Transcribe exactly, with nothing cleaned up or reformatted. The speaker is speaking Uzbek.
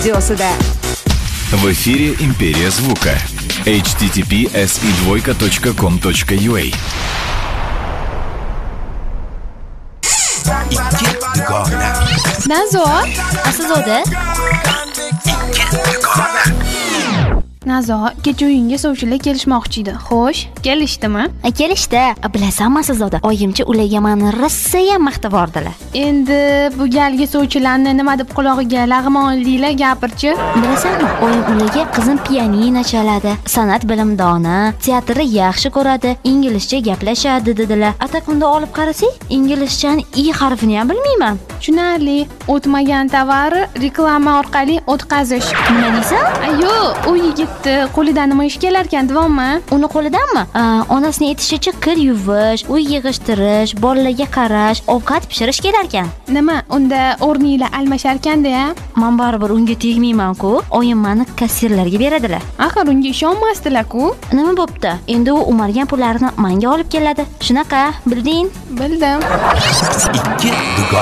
videosida. В эфире «Империя звука». эйч ти ти пи эс и двойка точка ком точка ю а. Nazo, Asazoda. Nazo, kecha uyingga sovchilar kelishmoqchi edi. Xo'sh, kelishdimi? Kelishdi. Bilasanmi Asazoda, oyimcha ularga meni rossiyam maqtab bordilar. Endi bu galgi sovchilarni nima deb qulog'iga lag'monlilar gapirchi? Bilasanmi, oyim ularga qizim pianino chaladi, san'at bilimdoni, teatrni yaxshi ko'radi, inglizcha gaplashadi dedilar. Atakunda olib qarasak, inglizchaning i harfini ham bilmayman. Tushunarli. O'tmagan tovarni reklama orqali o'tkazish. Nima deysan? Ayo, u yigitni qo'lidan nima ish kelar ekan, devommi? Uni qo'lidanmi? Onasining aytishicha kir yuvish, uy yig'ishtirish, bolalarga qarash, ovqat pishirish kelar ekan. Nima, unda o'rninglar almashar ekanda-ya? Men baribir unga tegmayman-ku. Oyim meni kassirlarga beradilar. Axir unga ishonmasdilar-ku. Nima bo'pti? Endi u umargan pullarni menga olib keladi. Shunaqa, bilding? Bildim. Ikki